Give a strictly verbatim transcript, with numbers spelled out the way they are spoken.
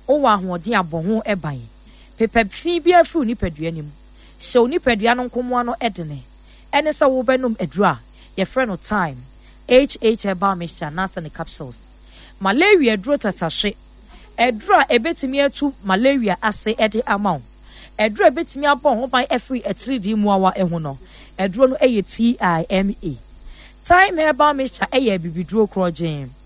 o wa hoɔden abɔho ɛban pepa fi bi afi nipadua nim se nipadua no nkomo no ɛdene ɛne sɛ wo bɛnom adura ye frɛ no time H H herbal mixture nasa ne capsules malaria duro tatahwe edura ebetimi atu malaria ase ede amount edura ebetimi abɔ ho ban afri etiridi muawa eho no eduro no eye T I M E time herbal mixture eye bibiduro krogen